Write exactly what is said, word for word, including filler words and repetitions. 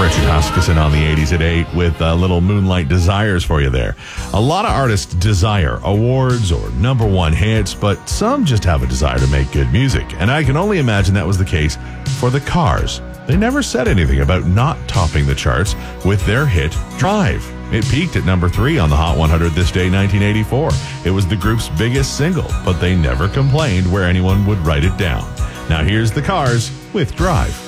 Richard Huskisson on the eighties at eight with uh, little Moonlight Desires for you there. A lot of artists desire awards or number one hits, but some just have a desire to make good music. And I can only imagine that was the case for the Cars. They never said anything about not topping the charts with their hit Drive. It peaked at number three on the Hot one hundred this day, nineteen eighty-four. It was the group's biggest single, but they never complained where anyone would write it down. Now here's the Cars with Drive.